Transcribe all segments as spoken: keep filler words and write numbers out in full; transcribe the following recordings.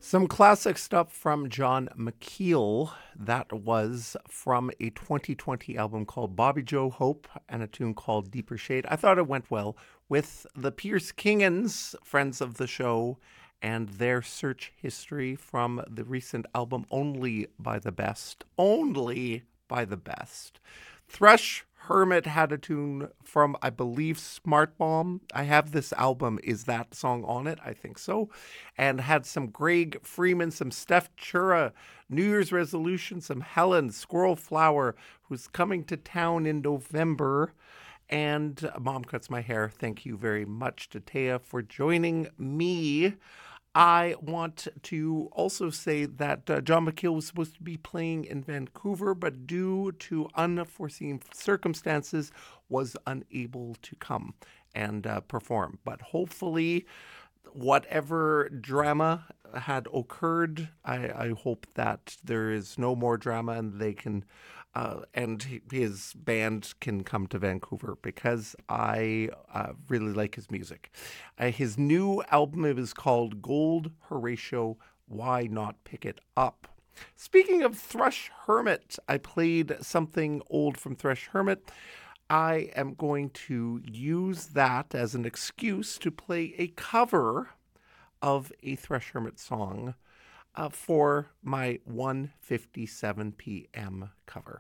Some classic stuff from John McKeel. That was from a twenty twenty album called Bobby Joe Hope and a tune called Deeper Shade. I thought it went well with the Pierce Kingans, friends of the show, and their search history from the recent album Only by the Best. Only by the Best. Thrush Hermit had a tune from, I believe, Smart Bomb. I have this album. Is that song on it? I think so. And had some Greg Freeman, some Steph Chura, New Year's resolution, some Helen, Squirrel Flower, who's coming to town in November. And Mom Cuts My Hair. Thank you very much to Taya for joining me. I want to also say that uh, John McKeel was supposed to be playing in Vancouver, but due to unforeseen circumstances, was unable to come and uh, perform. But hopefully, whatever drama had occurred, I, I hope that there is no more drama and they can, uh, and his band can come to Vancouver because I uh, really like his music. Uh, his new album is called Gold Horatio. Why Not Pick It Up? Speaking of Thrush Hermit, I played something old from Thrush Hermit. I am going to use that as an excuse to play a cover of a Thrush Hermit song uh, for my one fifty-seven p.m. cover.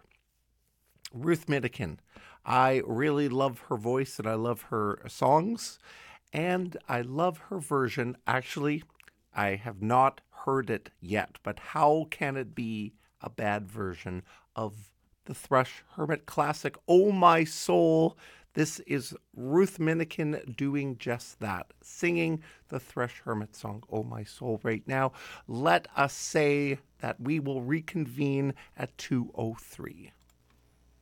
Ruth Minikin. I really love her voice and I love her songs, and I love her version. Actually, I have not heard it yet, but how can it be a bad version of the Thrush Hermit classic, Oh My Soul? This is Ruth Minikin doing just that, singing the Thrush Hermit song, Oh My Soul, right now. Let us say that we will reconvene at two oh three.